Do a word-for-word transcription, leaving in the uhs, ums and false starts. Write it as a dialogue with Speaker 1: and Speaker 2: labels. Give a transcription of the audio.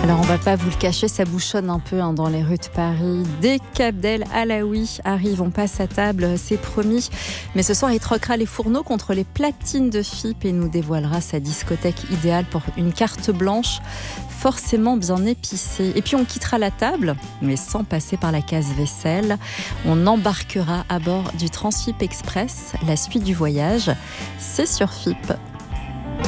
Speaker 1: Alors on va pas vous le cacher, ça bouchonne un peu hein, dans les rues de Paris. Dès qu'Abdel Alaoui arrive, on passe à table, c'est promis. Mais ce soir, il troquera les fourneaux contre les platines de F I P et nous dévoilera sa discothèque idéale pour une carte blanche forcément bien épicée. Et puis on quittera la table, mais sans passer par la case vaisselle. On embarquera à bord du Transfip Express. La suite du voyage, c'est sur F I P.